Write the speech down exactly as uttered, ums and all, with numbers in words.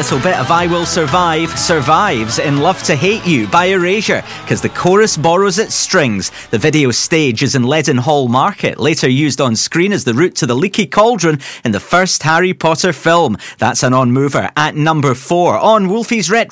little bit of I Will Survive survives in Love to Hate You by Erasure, because the chorus borrows its strings. The video stage is in Leadenhall Market, later used on screen as the route to the Leaky Cauldron in the first Harry Potter film. That's an on-mover at number four. On Wolfie's Retro